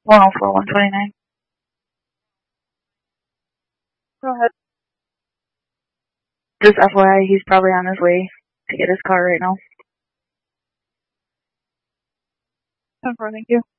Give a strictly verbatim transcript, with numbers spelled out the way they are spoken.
one oh four, one twenty-nine. Go ahead. Just F Y I, he's probably on his way to get his car right now. ten four, thank you.